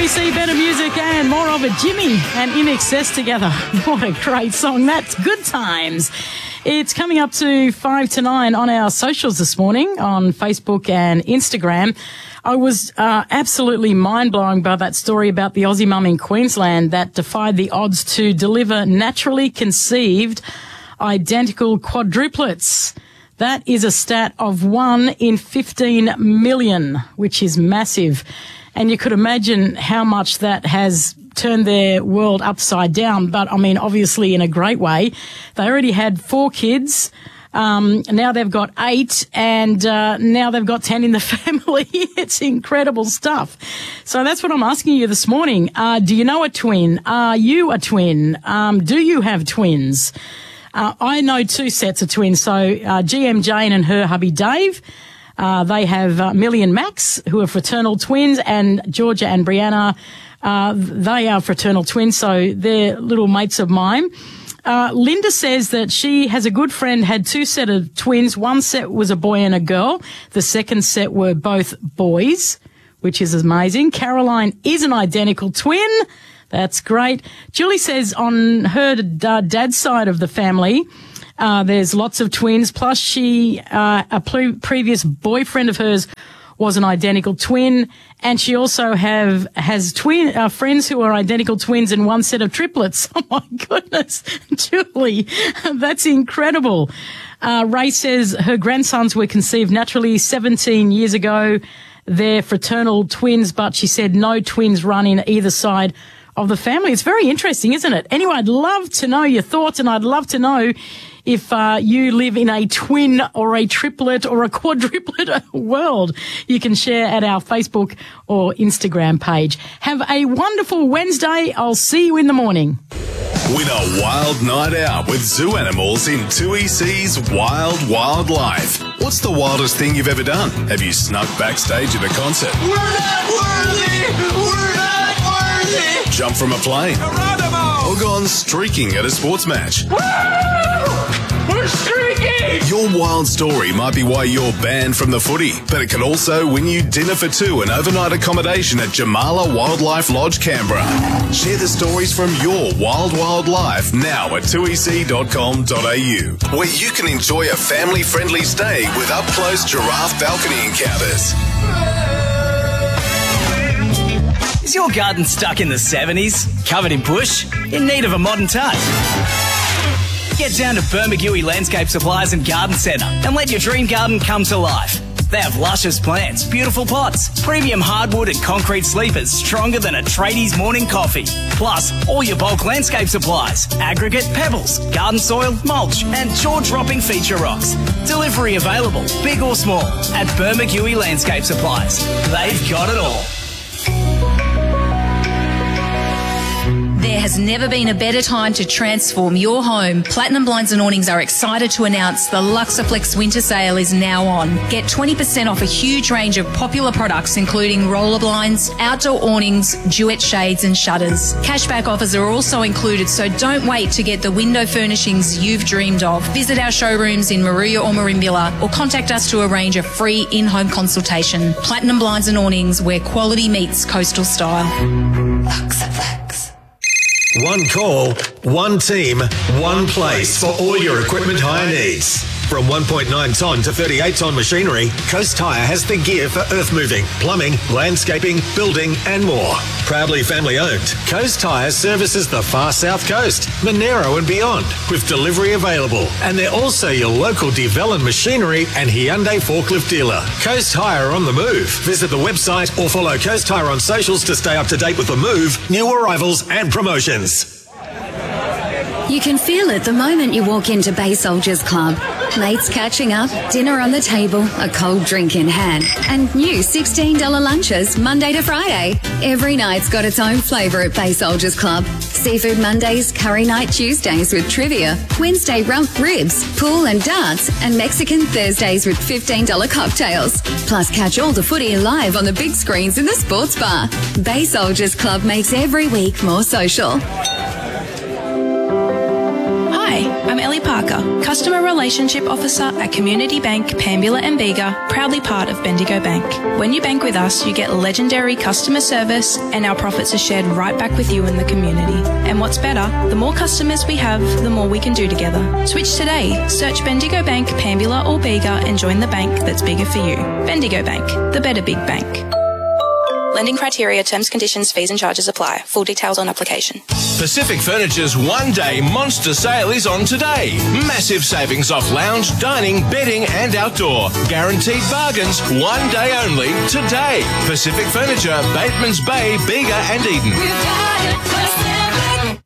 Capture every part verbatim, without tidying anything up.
C, better music and more of it. Jimmy and In Excess together. What a great song. That's Good Times. It's coming up to five to nine on our socials this morning on Facebook and Instagram. I was uh, absolutely mind-blown by that story about the Aussie mum in Queensland that defied the odds to deliver naturally conceived identical quadruplets. That is a stat of one in fifteen million, which is massive. And you could imagine how much that has turned their world upside down. But, I mean, obviously in a great way. They already had four kids. Um, now they've got eight, and uh, now they've got ten in the family. It's incredible stuff. So that's what I'm asking you this morning. Uh, do you know a twin? Are you a twin? Um, do you have twins? Uh, I know two sets of twins. So uh, G M Jane and her hubby Dave. Uh, they have uh, Millie and Max, who are fraternal twins, and Georgia and Brianna, uh, they are fraternal twins, so they're little mates of mine. Uh, Linda says that she has a good friend, had two set of twins. One set was a boy and a girl. The second set were both boys, which is amazing. Caroline is an identical twin. That's great. Julie says on her uh, dad's side of the family, Uh, there's lots of twins. Plus, she, uh, a pre- previous boyfriend of hers was an identical twin. And she also have, has twin, uh, friends who are identical twins and one set of triplets. Oh my goodness, Julie, that's incredible. Uh, Ray says her grandsons were conceived naturally seventeen years ago. They're fraternal twins, but she said no twins run in either side of the family. It's very interesting, isn't it? Anyway, I'd love to know your thoughts, and I'd love to know if uh, you live in a twin or a triplet or a quadruplet world. You can share at our Facebook or Instagram page. Have a wonderful Wednesday. I'll see you in the morning. Win a wild night out with zoo animals in two E C's Wild Wildlife. What's the wildest thing you've ever done? Have you snuck backstage at a concert? We're not worthy! We're not worthy! Jump from a plane? Geronimo! Or gone streaking at a sports match? Woo! We're streaking! Your wild story might be why you're banned from the footy, but it could also win you dinner for two and overnight accommodation at Jamala Wildlife Lodge, Canberra. Share the stories from your wild wildlife now at two e c dot com dot a u, where you can enjoy a family-friendly stay with up-close giraffe balcony encounters. Is your garden stuck in the seventies? Covered in bush? In need of a modern touch? Get down to Bermagui Landscape Supplies and Garden Centre and let your dream garden come to life. They have luscious plants, beautiful pots, premium hardwood and concrete sleepers stronger than a tradie's morning coffee. Plus, all your bulk landscape supplies, aggregate, pebbles, garden soil, mulch and jaw-dropping feature rocks. Delivery available, big or small, at Bermagui Landscape Supplies. They've got it all. There has never been a better time to transform your home. Platinum Blinds and Awnings are excited to announce the Luxaflex winter sale is now on. Get twenty percent off a huge range of popular products including roller blinds, outdoor awnings, duet shades and shutters. Cashback offers are also included, so don't wait to get the window furnishings you've dreamed of. Visit our showrooms in Maruya or Marimbula or contact us to arrange a free in-home consultation. Platinum Blinds and Awnings, where quality meets coastal style. Luxaflex. One call, one team, one place for all your equipment hire needs. From one point nine tonne to thirty-eight tonne machinery, Coast Tire has the gear for earth moving, plumbing, landscaping, building and more. Proudly family owned, Coast Tire services the far south coast, Monero and beyond, with delivery available. And they're also your local Devellin machinery and Hyundai forklift dealer. Coast Tire on the move. Visit the website or follow Coast Tire on socials to stay up to date with the move, new arrivals and promotions. You can feel it the moment you walk into Bay Soldiers Club. Mates catching up, dinner on the table, a cold drink in hand, and new sixteen dollars lunches Monday to Friday. Every night's got its own flavour at Bay Soldiers Club. Seafood Mondays, curry night Tuesdays with trivia, Wednesday rump ribs, pool and darts, and Mexican Thursdays with fifteen dollars cocktails. Plus catch all the footy live on the big screens in the sports bar. Bay Soldiers Club makes every week more social. Hi, I'm Ellie Parker, Customer Relationship Officer at Community Bank, Pambula and Bega, proudly part of Bendigo Bank. When you bank with us, you get legendary customer service and our profits are shared right back with you in the community. And what's better, the more customers we have, the more we can do together. Switch today. Search Bendigo Bank, Pambula or Bega and join the bank that's bigger for you. Bendigo Bank, the better big bank. Lending criteria, terms, conditions, fees and charges apply. Full details on application. Pacific Furniture's one-day monster sale is on today. Massive savings off lounge, dining, bedding and outdoor. Guaranteed bargains, one day only, today. Pacific Furniture, Bateman's Bay, Bega and Eden. We've got it, Pacific.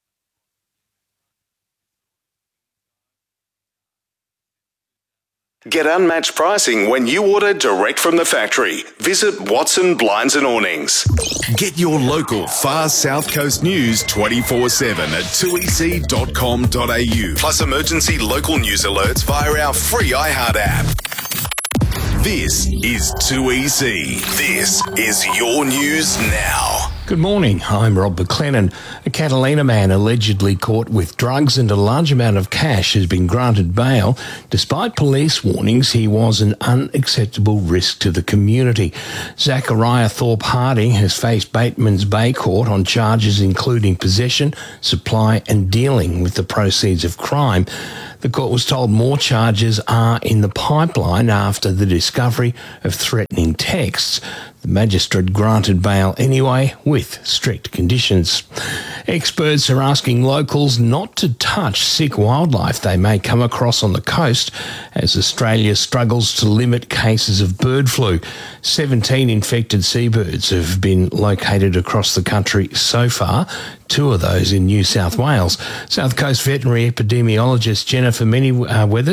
Get unmatched pricing when you order direct from the factory. Visit Watson Blinds and Awnings. Get your local far South Coast news twenty-four seven at two e c dot com dot a u. Plus emergency local news alerts via our free iHeart app. This is two E C. This is your news now. Good morning, I'm Rob McLennan. A Catalina man allegedly caught with drugs and a large amount of cash has been granted bail. Despite police warnings, he was an unacceptable risk to the community. Zachariah Thorpe Harding has faced Bateman's Bay Court on charges including possession, supply and dealing with the proceeds of crime. The court was told more charges are in the pipeline after the discovery of threatening texts. The magistrate granted bail anyway, with strict conditions. Experts are asking locals not to touch sick wildlife they may come across on the coast as Australia struggles to limit cases of bird flu. seventeen infected seabirds have been located across the country so far, two of those in New South Wales. South Coast veterinary epidemiologist Jennifer Manyweather